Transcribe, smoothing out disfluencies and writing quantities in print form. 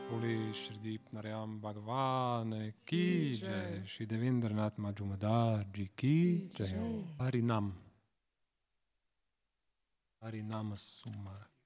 Holy Shri Narayam Bhagavane Ki Jai, Shri Devendranath Majumdar Ji Ki Jai. Harinam Sumar.